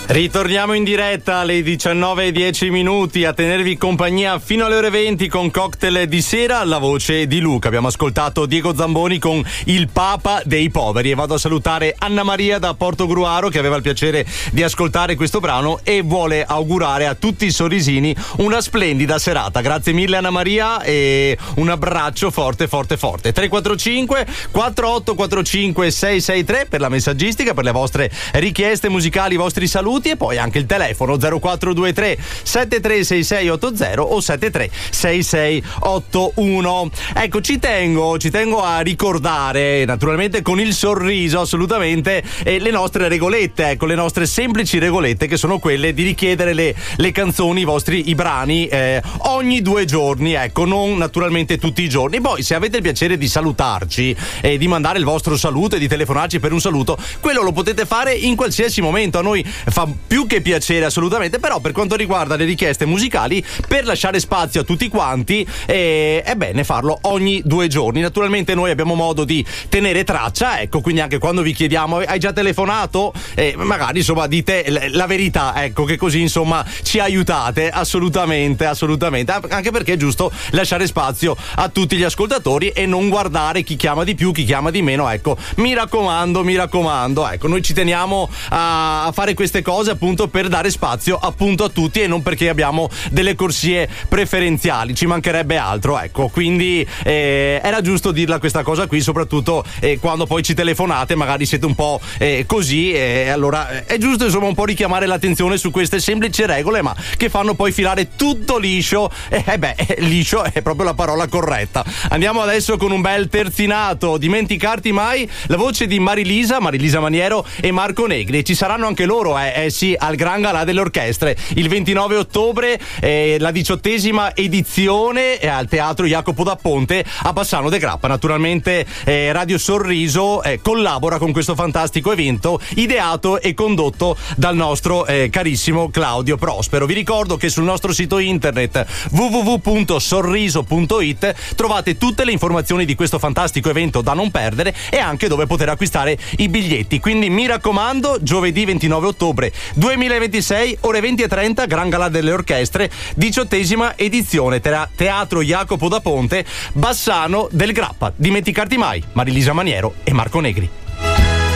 Ritorniamo in diretta alle 19:10 a tenervi compagnia fino alle ore 20 con Cocktail di sera alla voce di Luca. Abbiamo ascoltato Diego Zamboni con Il Papa dei Poveri e vado a salutare Anna Maria da Portogruaro che aveva il piacere di ascoltare questo brano e vuole augurare a tutti i sorrisini una splendida serata. Grazie mille Anna Maria e un abbraccio forte forte forte. 345 4845 663 per la messaggistica, per le vostre richieste musicali, i vostri saluti e poi anche il telefono 0423 736680 o 736681. Ecco, ci tengo a ricordare naturalmente con il sorriso assolutamente le nostre regolette, ecco, le nostre semplici regolette che sono quelle di richiedere le canzoni, i brani ogni 2 giorni, ecco, non naturalmente tutti i giorni. Poi se avete il piacere di salutarci e di mandare il vostro saluto e di telefonarci per un saluto, quello lo potete fare in qualsiasi momento, a noi fa più che piacere assolutamente, però per quanto riguarda le richieste musicali, per lasciare spazio a tutti quanti è bene farlo ogni 2 giorni. Naturalmente noi abbiamo modo di tenere traccia, ecco, quindi anche quando vi chiediamo hai già telefonato, magari insomma dite la verità, ecco, che così insomma ci aiutate assolutamente, anche perché è giusto lasciare spazio a tutti gli ascoltatori e non guardare chi chiama di più, chi chiama di meno, ecco, mi raccomando, ecco, noi ci teniamo a fare queste cose appunto per dare spazio appunto a tutti e non perché abbiamo delle corsie preferenziali, ci mancherebbe altro, ecco, quindi era giusto dirla questa cosa qui, soprattutto quando poi ci telefonate magari siete un po' così, allora è giusto insomma un po' richiamare l'attenzione su queste semplici regole ma che fanno poi filare tutto liscio, liscio è proprio la parola corretta. Andiamo adesso con un bel terzinato, Dimenticarti mai, la voce di Marilisa Maniero e Marco Negri, ci saranno anche loro sì, al Gran Galà delle Orchestre il 29 ottobre, la 18ª edizione al Teatro Jacopo da Ponte a Bassano de Grappa. Naturalmente Radio Sorriso collabora con questo fantastico evento ideato e condotto dal nostro carissimo Claudio Prospero. Vi ricordo che sul nostro sito internet www.sorriso.it trovate tutte le informazioni di questo fantastico evento da non perdere e anche dove poter acquistare i biglietti, quindi mi raccomando, giovedì 29 ottobre 2026, ore 20:30, Gran Galà delle Orchestre, 18ª edizione, Teatro Jacopo da Ponte, Bassano del Grappa. Dimenticarti mai, Marilisa Maniero e Marco Negri.